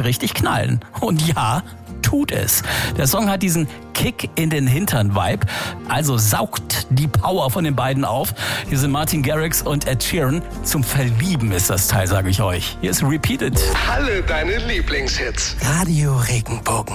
richtig knallen. Und ja, tut es. Der Song hat diesen Kick in den Hintern-Vibe, also saugt die Power von den beiden auf. Hier sind Martin Garrix und Ed Sheeran. Zum Verlieben ist das Teil, sage ich euch. Hier ist Repeated. Alle deine Lieblingshits. Radio Regenbogen.